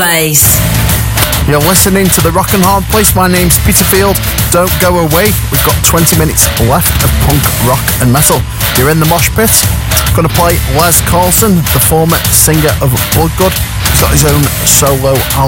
Bass. You're listening to The Rock and Hard Place. My name's Peter Field. Don't go away. We've got 20 minutes left of punk, rock and metal. You're in the mosh pit. Going to play Les Carlson, the former singer of Bloodgood. He's got his own solo album.